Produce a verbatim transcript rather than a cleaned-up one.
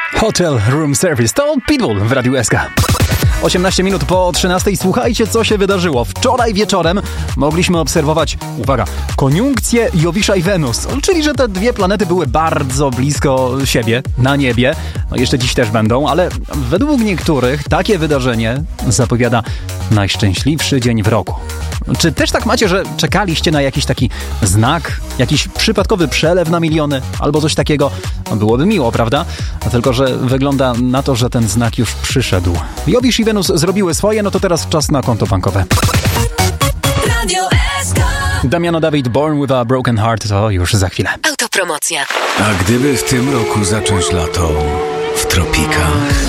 Hotel Room Service to Pitbull w Radiu S K. osiemnaście minut po trzynastej. Słuchajcie, co się wydarzyło. Wczoraj wieczorem mogliśmy obserwować, uwaga, koniunkcję Jowisza i Wenus, czyli że te dwie planety były bardzo blisko siebie na niebie. No jeszcze dziś też będą, ale według niektórych takie wydarzenie zapowiada najszczęśliwszy dzień w roku. Czy też tak macie, że czekaliście na jakiś taki znak, jakiś przypadkowy przelew na miliony albo coś takiego? No byłoby miło, prawda? A tylko że wygląda na to, że ten znak już przyszedł. Jowisz i Wenus zrobiły swoje, no to teraz czas na konto bankowe. Radio S K. Damiano David, Born with a Broken Heart, to już za chwilę. Autopromocja. A gdyby w tym roku zacząć lato w tropikach?